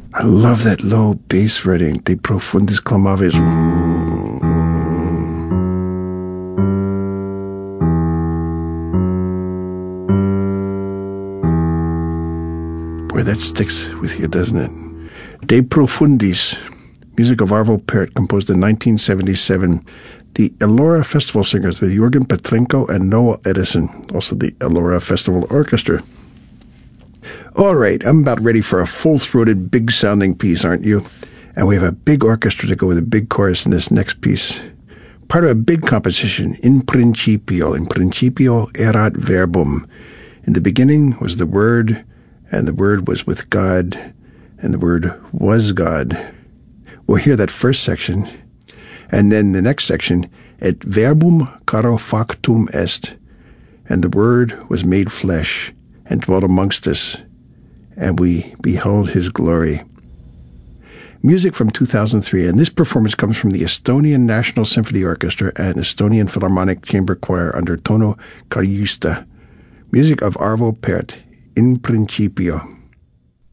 I love that low bass reading. De profundis clamavis. Boy, that sticks with you, doesn't it? De profundis, music of Arvo Pärt, composed in 1977. The Elora Festival Singers with Jürgen Petrenko and Noah Edison, also the Elora Festival Orchestra. All right, I'm about ready for a full-throated, big-sounding piece, aren't you? And we have a big orchestra to go with a big chorus in this next piece. Part of a big composition, In Principio erat verbum. In the beginning was the Word, and the Word was with God, and the Word was God. We'll hear that first section, and then the next section, Et verbum caro factum est, and the Word was made flesh, and dwelt amongst us, and we beheld his glory. Music from 2003, and this performance comes from the Estonian National Symphony Orchestra and Estonian Philharmonic Chamber Choir under Tauno Kaljuste. Music of Arvo Pärt, In Principio.